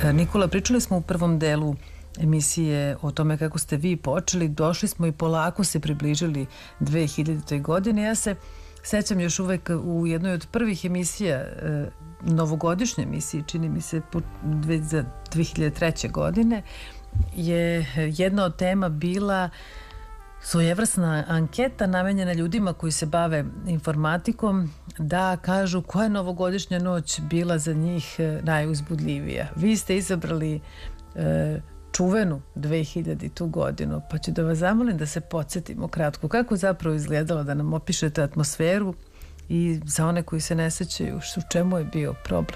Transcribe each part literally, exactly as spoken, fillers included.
Nikola, pričali smo u prvom delu emisije o tome kako ste vi počeli, došli smo i polako se približili dve hiljaditoj godine. Ja se sećam još uvek u jednoj od prvih emisija, novogodišnje emisije, čini mi se za dve hiljade treće. godine, je jedna od tema bila svojevrsna anketa namenjena ljudima koji se bave informatikom da kažu koja je novogodišnja noć bila za njih najuzbudljivija. Vi ste izabrali e, čuvenu dve hiljaditu. godinu, pa ću da vas zamolim da se podsjetimo kratko kako zapravo izgledalo, da nam opišete atmosferu i za one koji se ne sećaju u čemu je bio problem.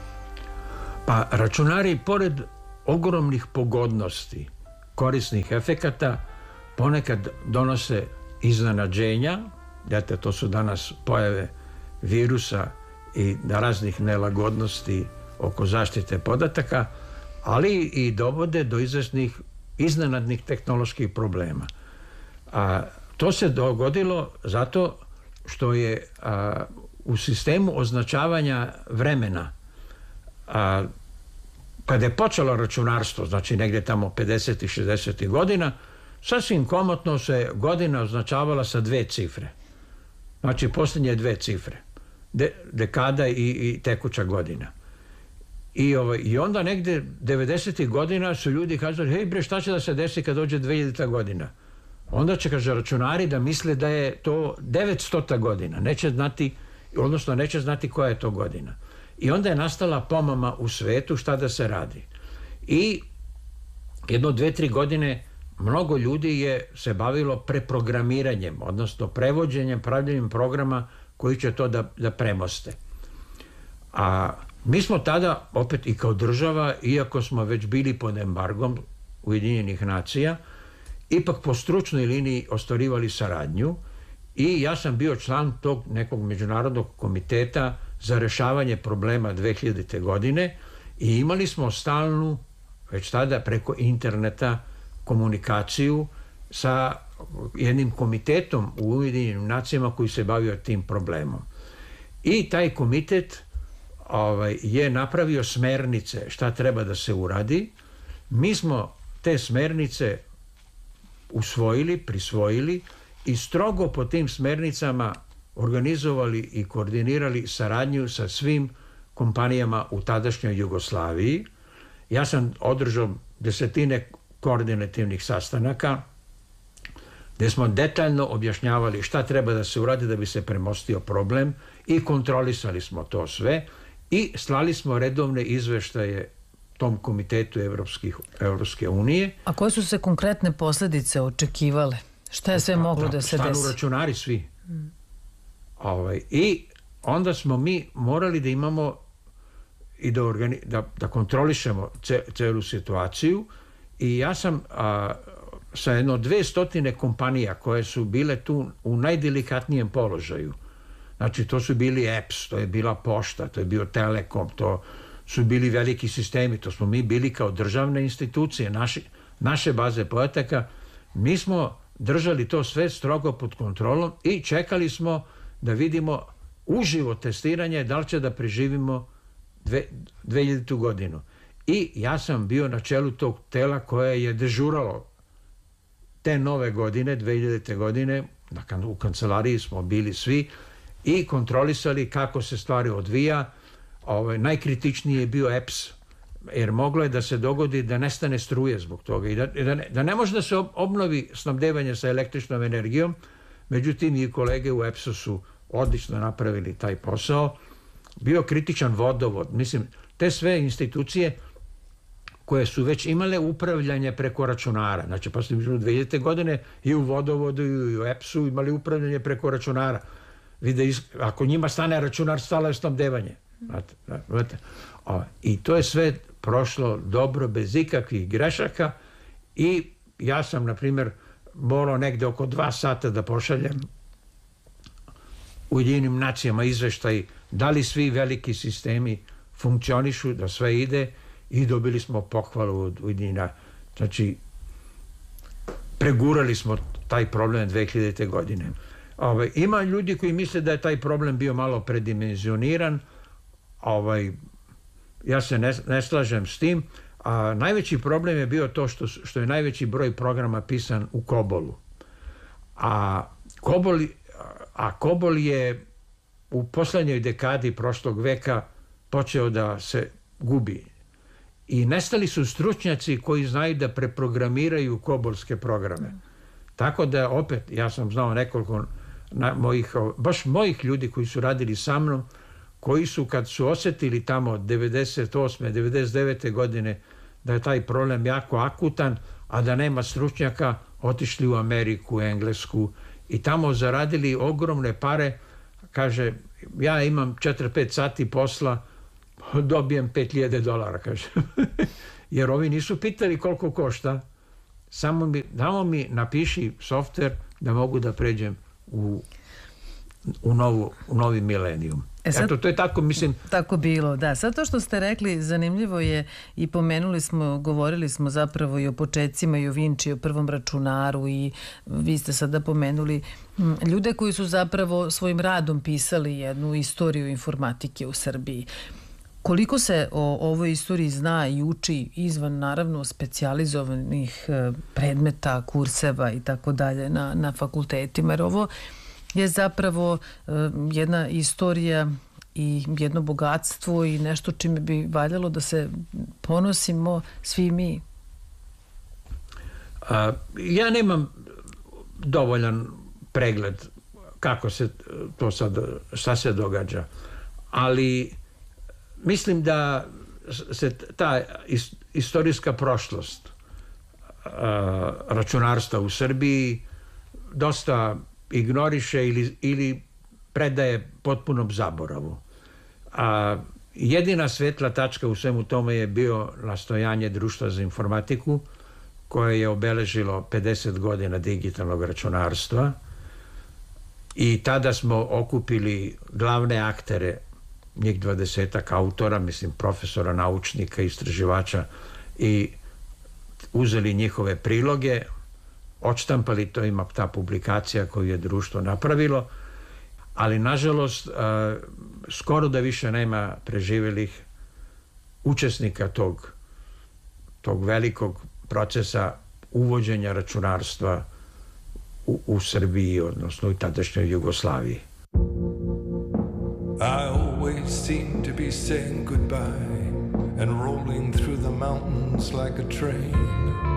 Pa računari, pored ogromnih pogodnosti, korisnih efekata, ponekad donose iznenađenja. Dete, to su danas pojave virusa i raznih nelagodnosti oko zaštite podataka, ali i dovode do izvesnih iznenadnih tehnoloških problema. A, to se dogodilo zato što je a, u sistemu označavanja vremena, a, kada je počelo računarstvo, znači negdje tamo pedesetih, šezdesetih godina, sasvim komotno se godina označavala sa dve cifre. Znači posljednje dve cifre. De, dekada i, i tekuća godina. I, ovaj, I onda negdje devedesetih godina su ljudi kazali, hej bre, šta će da se desi kad dođe dve hiljadita. godina? Onda će, kaže, računari da misle da je to devetstota. godina. Neće znati, odnosno neće znati koja je to godina. I onda je nastala pomama u svetu šta da se radi. I jedno, dve, tri godine mnogo ljudi je se bavilo preprogramiranjem, odnosno prevođenjem, pravljenjem programa koji će to da, da premoste. A mi smo tada, opet i kao država, iako smo već bili pod embargom Ujedinjenih nacija, ipak po stručnoj liniji ostvarivali saradnju i ja sam bio član tog nekog međunarodnog komiteta za rešavanje problema dve hiljadite. godine i imali smo stalnu, već tada preko interneta, komunikaciju sa jednim komitetom u Ujedinjenim nacijama koji se bavio tim problemom. I taj komitet ovaj, je napravio smernice šta treba da se uradi. Mi smo te smernice usvojili, prisvojili i strogo po tim smernicama organizovali i koordinirali saradnju sa svim kompanijama u tadašnjoj Jugoslaviji. Ja sam održao desetine koordinativnih sastanaka gdje smo detaljno objašnjavali šta treba da se uradi da bi se premostio problem i kontrolisali smo to sve i slali smo redovne izveštaje tom komitetu Evropskih, Evropske unije. A koje su se konkretne posljedice očekivale? Šta je sve pa, moglo da, da se desi? Stanu računari svi. Hmm. Ovaj, I onda smo mi morali da imamo i da, organi, da, da kontrolišemo ce, celu situaciju i ja sam a, sa jedno dve stotine kompanija koje su bile tu u najdelikatnijem položaju. Znači to su bili E P S, to je bila pošta, to je bio Telekom, to su bili veliki sistemi, to smo mi bili kao državne institucije, naši, naše baze podataka. Mi smo držali to sve strogo pod kontrolom i čekali smo da vidimo uživo testiranje da li će da preživimo dve hiljaditu. godinu. I ja sam bio na čelu tog tela koje je dežuralo te nove godine, dve hiljadite. godine, u kancelariji smo bili svi i kontrolisali kako se stvari odvija. Ovaj, najkritičniji je bio E P S, jer moglo je da se dogodi da nestane struje zbog toga i da, da, ne, da ne može da se obnovi snabdevanje sa električnom energijom. Međutim, i kolege u E P S-u su odlično napravili taj posao. Bio kritičan vodovod. Mislim, te sve institucije koje su već imale upravljanje preko računara. Znači, posle dve hiljadite. godine i u vodovodu i u E P S-u imali upravljanje preko računara. Vide, ako njima stane računar, stalo je snabdevanje. Znate, znate. O, i to je sve prošlo dobro, bez ikakvih grešaka i ja sam, na primjer, morao negde oko dva sata da pošaljem Ujedinjenim nacijama izveštaj da li svi veliki sistemi funkcionišu, da sve ide i dobili smo pohvalu od Ujedinjena. Znači, pregurali smo taj problem dve hiljadite. godine. Ovaj, ima ljudi koji misle da je taj problem bio malo predimenzioniran. Ovaj, ja se ne, ne slažem s tim. A najveći problem je bio to što, što je najveći broj programa pisan u Kobolu. A Kobol, a Kobol je u poslednjoj dekadi prošlog veka počeo da se gubi. I nestali su stručnjaci koji znaju da preprogramiraju kobolske programe. Tako da opet, ja sam znao nekoliko na, mojih, baš mojih ljudi koji su radili sa mnom, koji su kad su osjetili tamo devedeset osme devedeset devete godine da je taj problem jako akutan, a da nema stručnjaka, otišli u Ameriku, Englesku i tamo zaradili ogromne pare. Kaže, ja imam četiri pet sati posla, dobijem pet hiljada dolara, kaže. Jer ovi nisu pitali koliko košta, samo mi, damo mi napiši softver da mogu da pređem u, u, novu, u novi milenijum. E sad, Eto, to je tako, mislim... Tako bilo, da. Sad to što ste rekli, zanimljivo je i pomenuli smo, govorili smo zapravo i o početcima i o Vinči, o prvom računaru i vi ste sada pomenuli ljude koji su zapravo svojim radom pisali jednu istoriju informatike u Srbiji. Koliko se o ovoj istoriji zna i uči izvan, naravno, specijalizovanih predmeta, kurseva i tako dalje na, na fakultetima, jer ovo je zapravo uh, jedna istorija i jedno bogatstvo i nešto čime bi valjalo da se ponosimo svi mi. A, ja nemam dovoljan pregled kako se to sad, šta se događa, ali mislim da se ta istorijska prošlost a, računarstva u Srbiji dosta ignoriše ili, ili predaje potpunom zaboravu. A jedina svetla tačka u svemu tome je bio nastojanje Društva za informatiku, koje je obeležilo pedeset godina digitalnog računarstva i tada smo okupili glavne aktere, njih dvadesetak autora, mislim profesora, naučnika, istraživača i uzeli njihove priloge, odštampali, to ima ta publikacija koju je društvo napravilo, ali nažalost skoro da više nema preživjelih učesnika tog, tog velikog procesa uvođenja računarstva u, u Srbiji, odnosno u tadašnjoj Jugoslaviji. I always seem to be saying goodbye and rolling through the mountains like a train.